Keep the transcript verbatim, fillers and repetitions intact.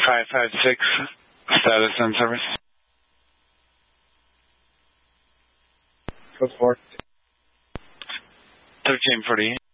five five six, status on service. Code four. thirteen forty-eight.